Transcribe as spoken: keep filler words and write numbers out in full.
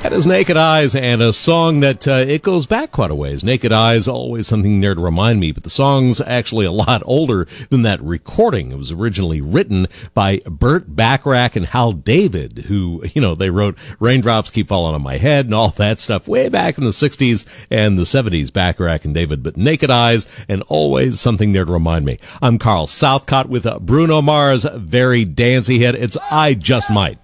That is Naked Eyes, and a song that uh, it goes back quite a ways. Naked Eyes, always something there to remind me, but the song's actually a lot older than that recording. It was originally written by Burt Bacharach and Hal David, who, you know, they wrote Raindrops Keep Falling on My Head and all that stuff way back in the sixties and the seventies, Bacharach and David. But Naked Eyes, and always something there to remind me. I'm Carl Southcott with uh, Bruno Mars' very dancey hit. It's I Just Might.